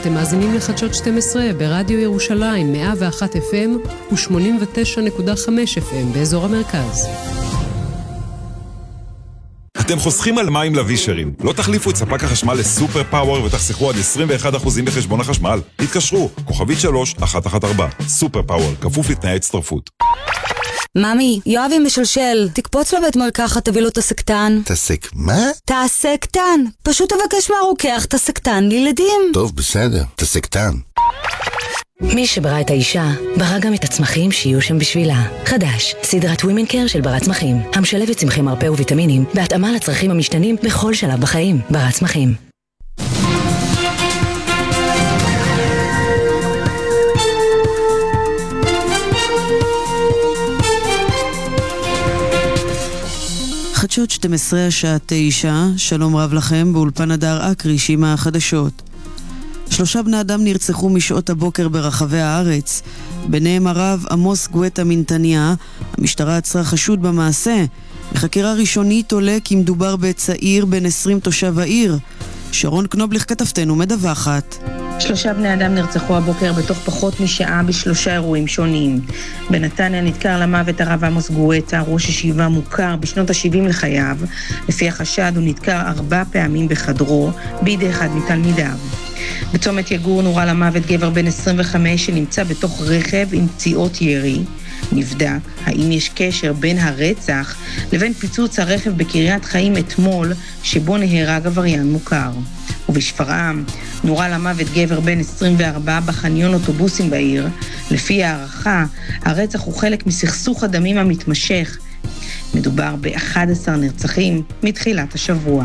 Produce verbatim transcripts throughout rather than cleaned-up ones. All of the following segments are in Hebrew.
אתם מאזינים לחדשות שתים עשרה ברדיו ירושלים מאה ואחת אף אם ו-שמונים ותשע נקודה חמש אף אם באזור המרכז. אתם חוסכים על מים לווישרים. לא תחליפו את ספק החשמל לסופר פאוור ותחסכו עד עשרים ואחד אחוז בחשבון החשמל. תתקשרו, כוכבית שלוש אחת אחת ארבע. סופר פאוור, כפוף לתנאי הצטרפות. ממי, יואבי משלשל, תקפוץ לבית מרקחת, תביא לו את הסקטן. תסק מה? תסקטן. פשוט תבקש מהרוקח את הסקטן לילדים. טוב, בסדר, תסקטן. מי שברא את האישה, ברא גם את הצמחים שיהיו שם בשבילה. חדש, סדרת ווימן קר של ברת צמחים, המשלבת צמחי מרפא וויטמינים, בהתאמה לצרכים המשתנים בכל שלב בחיים. ברת צמחים. חדשות שתים עשרה השעה תשע, שלום רב לכם, באולפן הדר אקרי, שימה החדשות. שלושה בני אדם נרצחו משעות הבוקר ברחבי הארץ, ביניהם הרב עמוס גואטה מנתניה. המשטרה עצרה חשוד במעשה. בחקירה ראשונית עולה כי מדובר בצעיר בן עשרים תושב העיר. שרון קנובליך כתבתנו מדווחת. שלושה בני אדם נרצחו הבוקר בתוך פחות משעה בשלושה אירועים שונים. בנתניה נדקר למוות הרב עמוס גואטה, ראש ישיבה מוכר בשנות ה-שבעים לחייו. לפי החשד הוא נדקר ארבע פעמים בחדרו בידי אחד מתלמידיו. בצומת יגור נורה למוות גבר בן עשרים וחמש שנמצא בתוך רכב עם פציעות ירי. נבדק האם יש קשר בין הרצח לבין פיצוץ הרכב בקריית חיים אתמול שבו נהרג עבריין מוכר. ובשפרעם נורה למוות גבר בן עשרים וארבע בחניון אוטובוסים בעיר. לפי הערכה, הרצח הוא חלק מסכסוך הדמים המתמשך. מדובר ב-אחד עשר נרצחים מתחילת השבוע.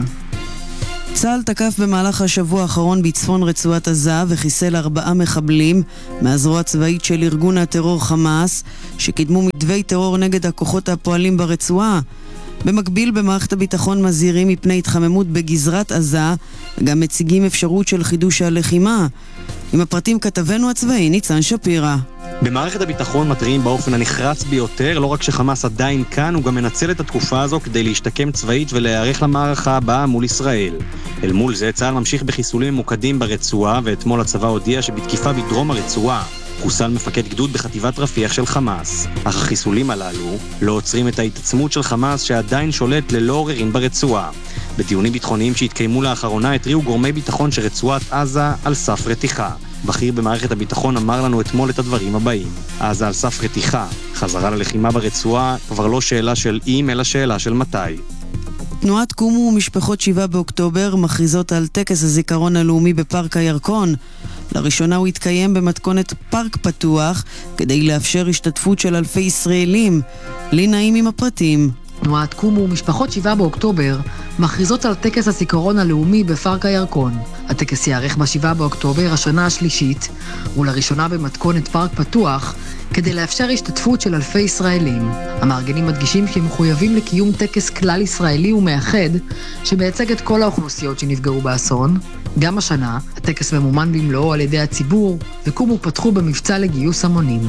צה"ל תקף במהלך השבוע האחרון בצפון רצועת עזה וחיסל ארבעה מחבלים מהזרוע הצבאית של ארגון הטרור חמאס שקידמו מתווי טרור נגד הכוחות הפועלים ברצועה. במקביל במערכת הביטחון מזהירים מפני התחממות בגזרת עזה וגם מציגים אפשרות של חידוש הלחימה. עם הפרטים כתבנו הצבאי ניצן שפירא. במערכת הביטחון מתריעים באופן הנחרץ ביותר, לא רק שחמאס עדיין כאן, הוא גם מנצל את התקופה הזו כדי להשתקם צבאית ולהיערך למערכה הבאה מול ישראל. אל מול זה צה"ל ממשיך בחיסולים ממוקדים ברצועה, ואתמול הצבא הודיע שבתקיפה בדרום הרצועה חוסל מפקד גדוד בחטיבת רפיח של חמאס. אך החיסולים הללו לא עוצרים את ההתעצמות של חמאס שעדיין שולט ללא עוררין ברצועה. בדיונים ביטחוניים שהתקיימו לאחרונה התריעו גורמי ביטחון שרצועת עזה על סף רתיחה. בכיר במערכת הביטחון אמר לנו אתמול את הדברים הבאים: עזה על סף רתיחה, חזרה ללחימה ברצועה כבר לא שאלה של אם אלא שאלה של מתי. תנועת קומו ומשפחות שבעה באוקטובר מכריזות על טקס הזיכרון הלאומי בפארק הירקון. לראשונה הוא התקיים במתכונת פארק פתוח כדי לאפשר השתתפות של אלפי ישראלים. לי נעים עם הפרטים. תנועת קומו ומשפחות שבעה באוקטובר מכריזות על טקס הזיכרון הלאומי בפארק הירקון. הטקס יארך בשבעה באוקטובר, השנה השלישית, ולראשונה במתכונת פארק פתוח, כדי לאפשר השתתפות של אלפי ישראלים. המארגנים מדגישים שהם מחויבים לקיום טקס כלל ישראלי ומאחד, שמייצג את כל האוכלוסיות שנפגעו באסון. גם השנה, הטקס ממומן במלואו על ידי הציבור, וקומו פתחו במבצע לגיוס המונים.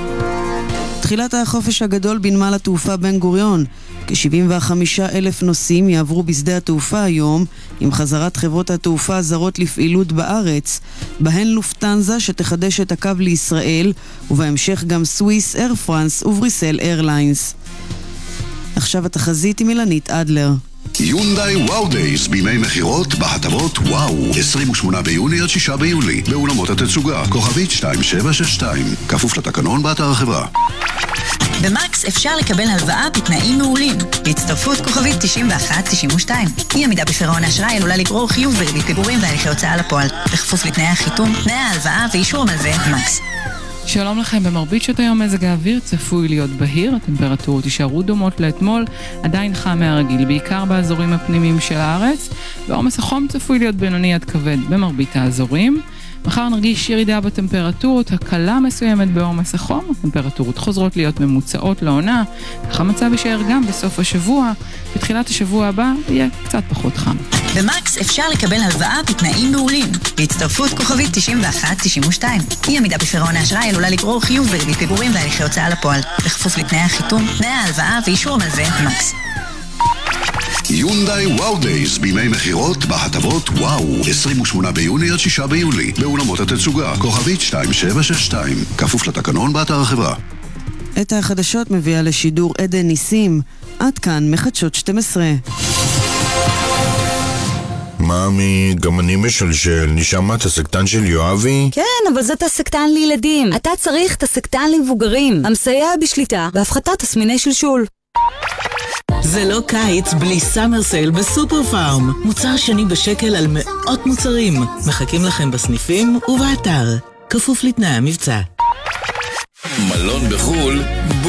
תחילת החופש הגדול בנמל התעופה בן גוריון. כ-שבעים וחמישה אלף נוסעים יעברו בשדה התעופה היום, עם חזרת חברות התעופה הזרות לפעילות בארץ, בהן לופטנזה שתחדש את הקו לישראל, ובהמשך גם סוויס, אייר פרנס ובריסל איירליינס. עכשיו התחזית עם אילנית אדלר. יונדאי וואו דייס בימי מחירות בהטבות וואו, עשרים ושמונה ביוני עד שישה ביולי באולמות התצוגה, כוכבית שתיים שבע שש שתיים, כפוף לתקנון באתר החברה. במקס אפשר לקבל הלוואה בתנאים מעולים בהצטרפות כוכבית תשעים ואחת תשעים ושתיים. אי עמידה בפירעון האשראי עלולה לגרור חיוב וריבית פיגורים והליכי הוצאה לפועל, בכפוף לתנאי החיתום, תנאי ההלוואה ואישור המלווה. מקס. שלום לכם, במרבית שעות היום מזג האוויר צפוי להיות בהיר, הטמפרטורות יישארו דומות לאתמול, עדיין חם מהרגיל, בעיקר באזורים הפנימיים של הארץ, ועומס החום צפוי להיות בינוני עד כבד במרבית האזורים. מחר נרגיש ירידה בטמפרטורות, הקלה מסוימת בעומס החום, הטמפרטורות חוזרות להיות ממוצעות לעונה, כך המצב יישאר גם בסוף השבוע, בתחילת השבוע הבא יהיה קצת פחות חם. במקס אפשר לקבל הלוואה בתנאים מעולים בהצטרפות כוכבית תשעים ואחת תשעים ושתיים. אי עמידה בפירעון האשראי עלולה לגרור חיוב וריבית פיגורים והליכי הוצאה לפועל, בכפוף לתנאי החיתום, תנאי ההלוואה ואישור המלווה. מקס. יונדאי וואו דייז בימי מחירות בהטבות וואו, עשרים ושמונה ביוני עד שישה ביולי באולמות התצוגה, כוכבית שתיים שבע שש שתיים, כפוף לתקנון באתר החברה. את החדשות מביאה לשידור עדן ניסים. עד כאן מחדשות שתים עשרה. מאמי, גם אני משלשל. נשמע את הסקטן של יואבי? כן, אבל זאת הסקטן לילדים. אתה צריך את הסקטן למבוגרים, המסייע בשליטה בהפחתת תסמיני שלשול. זה לא קיץ בלי סאמר סייל בסופר פארם. מוצר שני בשקל על מאות מוצרים. מחכים לכם בסניפים ובאתר. כפוף לתנאי המבצע. מלון בחול